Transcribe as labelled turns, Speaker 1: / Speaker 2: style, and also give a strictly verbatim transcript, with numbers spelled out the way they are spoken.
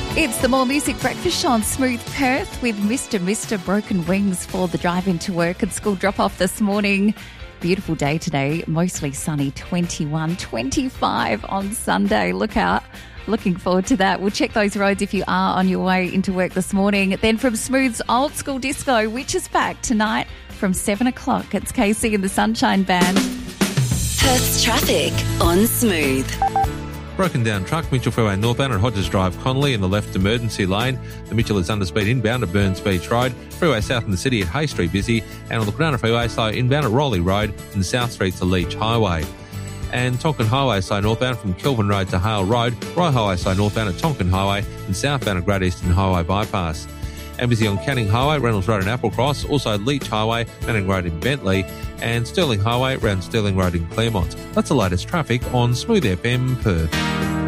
Speaker 1: It's the More Music Breakfast Show on Smooth Perth with Mister Mister Broken Wings for the drive into work and school drop-off this morning. Beautiful day today, mostly sunny, twenty-one, twenty-five on Sunday. Look out. Looking forward to that. We'll check those roads if you are on your way into work this morning. Then from Smooth's Old School Disco, which is back tonight from seven o'clock. It's Casey and the Sunshine Band.
Speaker 2: Perth's traffic on Smooth.
Speaker 3: Broken down truck, Mitchell Freeway northbound at Hodges Drive, Connolly in the left emergency lane. The Mitchell is under speed inbound at Burns Beach Road. Freeway south in the city at Hay Street busy. And on the Cronulla Freeway slow inbound at Rowley Road and South Street to Leach Highway. And Tonkin Highway slow northbound from Kelvin Road to Hale Road. Roy Highway slow northbound at Tonkin Highway and southbound at Great Eastern Highway bypass. And busy on Canning Highway, Reynolds Road and Applecross. Also Leach Highway, Manning Road in Bentley. And Stirling Highway around Stirling Road in Claremont. That's the latest traffic on Smooth F M Perth.